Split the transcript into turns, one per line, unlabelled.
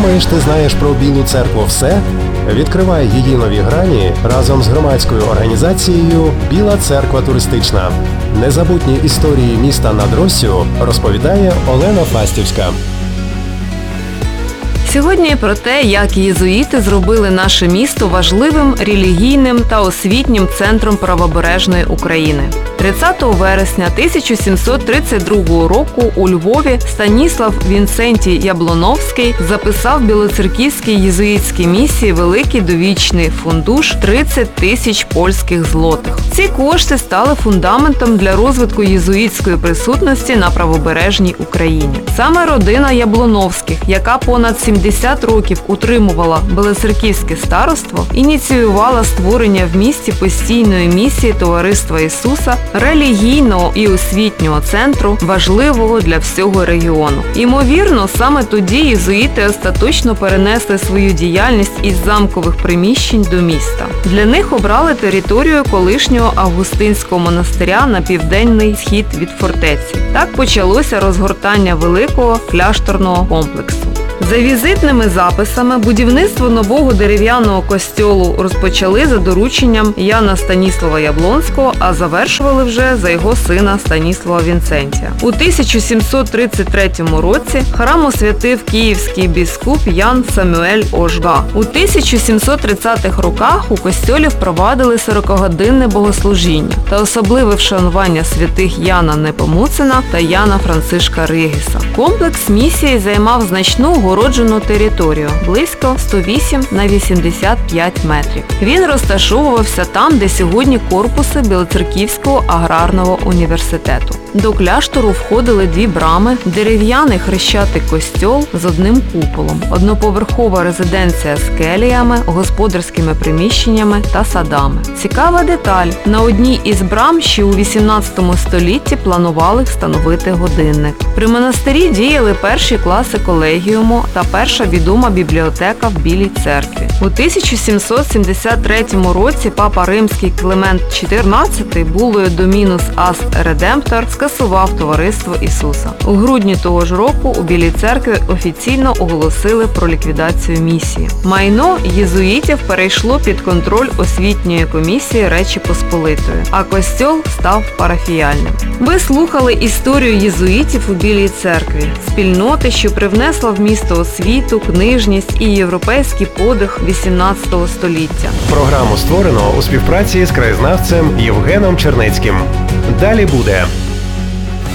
Думаєш, ти знаєш про Білу церкву все? Відкривай її нові грані разом з громадською організацією «Біла церква туристична». Незабутні історії міста над Россю розповідає Олена Фастівська.
Сьогодні про те, як єзуїти зробили наше місто важливим релігійним та освітнім центром правобережної України. 30 вересня 1732 року у Львові Станіслав Вінцентій Яблоновський записав білоцерківській єзуїтській місії великий довічний фундуш 30 тисяч польських злотих. Ці кошти стали фундаментом для розвитку єзуїтської присутності на правобережній Україні. Саме родина Яблоновських, яка понад 70 років утримувала Білоцерківське староство, ініціювала створення в місті постійної місії Товариства Ісуса, релігійного і освітнього центру, важливого для всього регіону. Ймовірно, саме тоді єзуїти остаточно перенесли свою діяльність із замкових приміщень до міста. Для них обрали територію колишнього Августинського монастиря на південний схід від фортеці. Так почалося розгортання великого кляшторного комплексу. За візитними записами, будівництво нового дерев'яного костьолу розпочали за дорученням Яна Станіслава Яблонського, а завершували вже за його сина Станіслава Вінцентія. У 1733 році храм освятив київський біскуп Ян Самюель Ожга. У 1730-х роках у костьолі впровадили 40-годинне богослужіння та особливе вшанування святих Яна Непомуцена та Яна Францишка Регіса. Комплекс місії займав значну огороджену територію – близько 108 на 85 метрів. Він розташовувався там, де сьогодні корпуси Білоцерківського аграрного університету. До кляштору входили дві брами, дерев'яний хрещатий костьол з одним куполом, одноповерхова резиденція з келіями, господарськими приміщеннями та садами. Цікава деталь – на одній із брам ще у 18 столітті планували встановити годинник. При монастирі діяли перші класи колегіуму та перша відома бібліотека в Білій церкві. У 1773 році папа римський Климент XIV булою Домінус Ас Редемптор скасував Товариство Ісуса. У грудні того ж року у Білій церкві офіційно оголосили про ліквідацію місії. Майно єзуїтів перейшло під контроль освітньої комісії Речі Посполитої, а костьол став парафіяльним. Ви слухали історію єзуїтів у Білій церкві, спільноти, що привнесла в місто освіту, книжність і європейський подих 18 століття.
Програму створено у співпраці з краєзнавцем Євгеном Чернецьким. Далі буде.